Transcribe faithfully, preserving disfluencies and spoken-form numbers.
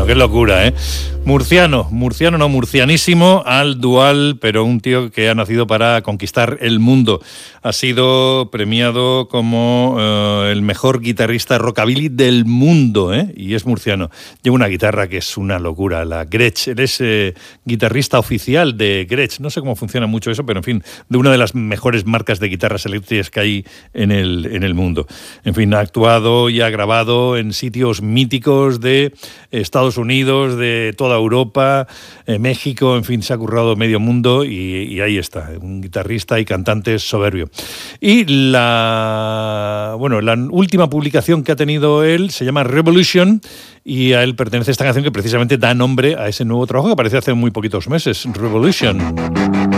qué locura, ¿eh? Murciano, murciano no, murcianísimo, al dual, pero un tío que ha nacido para conquistar el mundo. Ha sido premiado como uh, el mejor guitarrista rockabilly del mundo, ¿eh? Y es murciano. Lleva una guitarra que es una locura, la Gretsch. Él es eh, guitarrista oficial de Gretsch. No sé cómo funciona mucho eso, pero en fin, de una de las mejores marcas de guitarras eléctricas que hay en el, en el mundo. En fin, ha actuado y ha grabado en sitios míticos de Estados Unidos, de toda Europa, eh, México, en fin, se ha currado medio mundo y, y ahí está, un guitarrista y cantante soberbio. Y la, bueno, la última publicación que ha tenido él se llama Revolution y a él pertenece esta canción que precisamente da nombre a ese nuevo trabajo que apareció hace muy poquitos meses, Revolution.